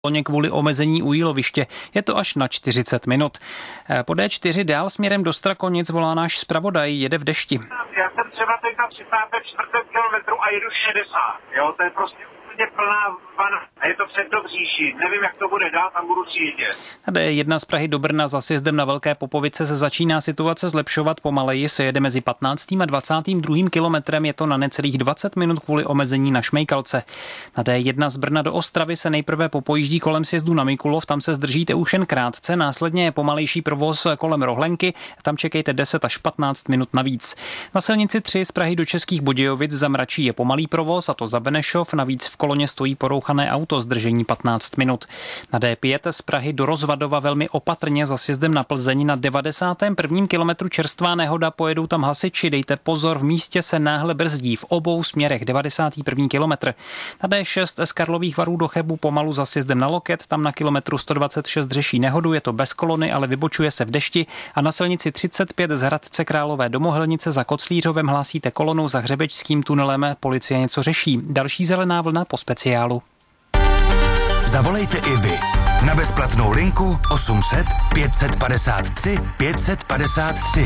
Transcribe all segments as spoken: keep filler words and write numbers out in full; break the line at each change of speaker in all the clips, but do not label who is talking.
Koloně kvůli omezení u jíloviště. Je to až na čtyřicet minut. Po D čtyři dál směrem do Strakonic volá náš zpravodaj, jede v dešti.
Já jsem třeba teď na třicátém čtvrtém kilometru a jedu šedesát. Jo, to je prostě úplně plná vana. A je to před Dobříší. Nevím, jak to bude dál, tam budu přijíždět.
Tady je jedna z Prahy do Brna za sjezdem na Velké Popovice se začíná situace zlepšovat. Pomaleji se jede mezi patnáctým a dvacátým druhým kilometrem. Je to na necelých dvacet minut kvůli omezení na Šmejkalce. Na D jedna z Brna do Ostravy se nejprve popojíždí kolem sjezdu na Mikulov. Tam se zdržíte už jen krátce. Následně je pomalejší provoz kolem Rohlenky. Tam čekejte deset až patnáct minut navíc. Na silnici tři z Prahy do Českých Budějovic za Mračí je pomalý provoz, a to za Benešov. Navíc v koloně stojí porouchané auto, zdržení patnáct minut. Na D pět z Prahy do Rozvadova velmi opatrně za sjezdem na Plzeň. Na devadesátém prvním kilometru čerstvá nehoda, pojedou tam hasiči, dejte pozor, v místě se náhle brzdí v obou směrech. devadesátý první kilometr. Na D šest z Karlových Varů do Chebu pomalu za sjezdem na Loket, tam na kilometru sto dvacet šest řeší nehodu, je to bez kolony, ale vybočuje se v dešti, a na silnici třicet pět z Hradce Králové do Mohelnice za Koclířovem hlásíte kolonu, za Hřebečským tunelem policie něco řeší. Další zelená vlna po speciálu.
Zavolejte i vy na bezplatnou linku osm set pět set padesát tři pět set padesát tři.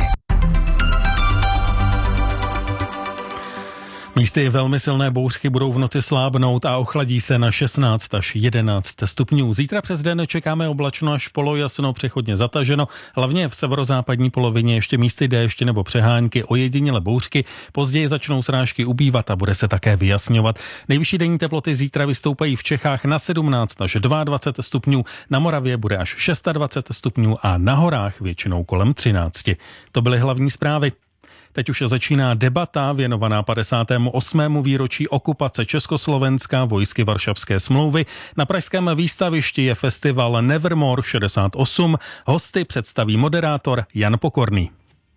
Místy velmi silné bouřky budou v noci slábnout a ochladí se na šestnáct až jedenáct stupňů. Zítra přes den čekáme oblačno až polojasno, přechodně zataženo, hlavně v severozápadní polovině ještě místy déšť nebo přehánky, ojediněle bouřky. Později začnou srážky ubývat a bude se také vyjasňovat. Nejvyšší denní teploty zítra vystoupají v Čechách na sedmnáct až dvacet dva stupňů, na Moravě bude až dvacet šest stupňů a na horách většinou kolem třináct. To byly hlavní zprávy. Teď už začíná debata věnovaná padesátému osmému výročí okupace Československa vojsky Varšavské smlouvy. Na pražském výstavišti je festival Nevermore šedesát osm. Hosty představí moderátor Jan Pokorný.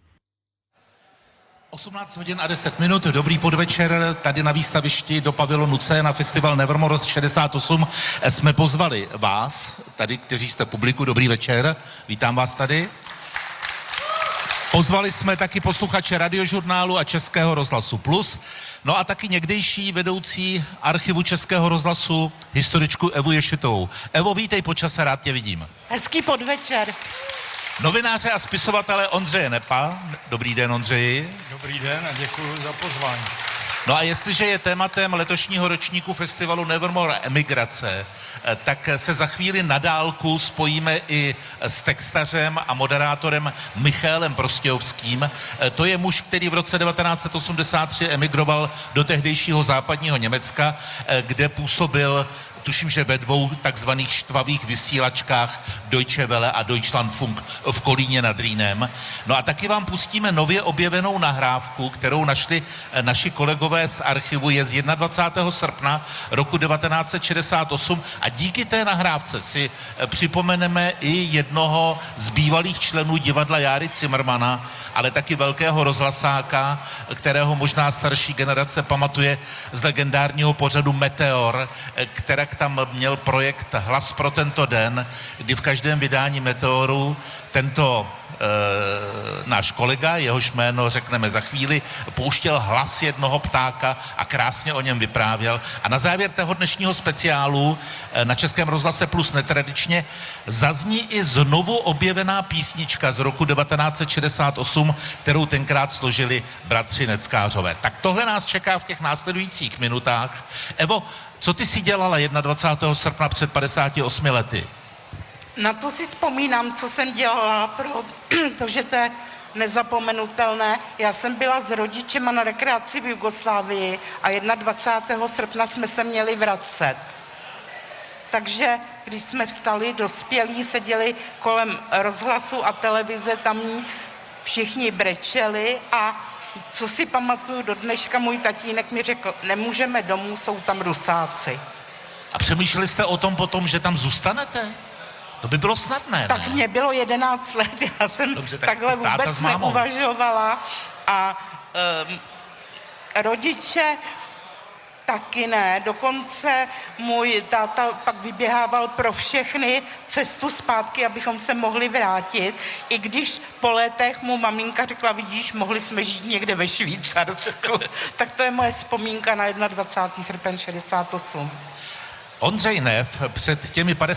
osmnáct hodin a deset minut, dobrý podvečer, tady na výstavišti do pavilonu C na festival Nevermore šedesát osm jsme pozvali vás, tady, kteří jste publiku, dobrý večer, vítám vás tady. Pozvali jsme taky posluchače Radiožurnálu a Českého rozhlasu Plus, no a taky někdejší vedoucí archivu Českého rozhlasu, historičku Evu Ješitovou. Evo, vítej po čase, rád tě vidím.
Hezký podvečer.
Novináře a spisovatele Ondřeje Nepa. Dobrý den, Ondřeji.
Dobrý den a děkuji za pozvání.
No a jestliže je tématem letošního ročníku festivalu Nevermore emigrace, tak se za chvíli na dálku spojíme i s textařem a moderátorem Michaelem Prostějovským. To je muž, který v roce devatenáct set osmdesát tři emigroval do tehdejšího západního Německa, kde působil, tuším, že ve dvou takzvaných štvavých vysílačkách Deutsche Welle a Deutschlandfunk v Kolíně nad Rýnem. No a taky vám pustíme nově objevenou nahrávku, kterou našli naši kolegové z archivu, je z dvacátého prvního srpna roku devatenáct set šedesát osm a díky té nahrávce si připomeneme i jednoho z bývalých členů divadla Járy Cimrmana, ale taky velkého rozhlasáka, kterého možná starší generace pamatuje z legendárního pořadu Meteor, která tam měl projekt Hlas pro tento den, kdy v každém vydání Meteoru tento e, náš kolega, jehož jméno řekneme za chvíli, pouštěl hlas jednoho ptáka a krásně o něm vyprávěl. A na závěr toho dnešního speciálu e, na Českém rozhlase Plus netradičně zazní i znovu objevená písnička z roku devatenáct set šedesát osm, kterou tenkrát složili bratři Neckářové. Tak tohle nás čeká v těch následujících minutách. Evo, co ty si dělala dvacátého prvního srpna před padesáti osmi lety?
Na to si vzpomínám, co jsem dělala, protože to je nezapomenutelné. Já jsem byla s rodičema na rekreaci v Jugoslávii a dvacátého prvního srpna jsme se měli vracet. Takže když jsme vstali, dospělí, seděli kolem rozhlasu a televize, tam všichni brečeli a co si pamatuju do dneška, můj tatínek mi řekl, nemůžeme domů, jsou tam Rusáci.
A přemýšleli jste o tom potom, že tam zůstanete? To by bylo snadné, ne?
Tak mě bylo jedenáct let, já jsem Dobře, tak takhle vůbec neuvažovala a um, rodiče taky ne, dokonce můj táta pak vyběhával pro všechny cestu zpátky, abychom se mohli vrátit, i když po letech mu maminka řekla, vidíš, mohli jsme žít někde ve Švýcarsku. Tak to je moje vzpomínka na dvacátého prvního srpen šedesát osm.
Ondřej Neff před těmi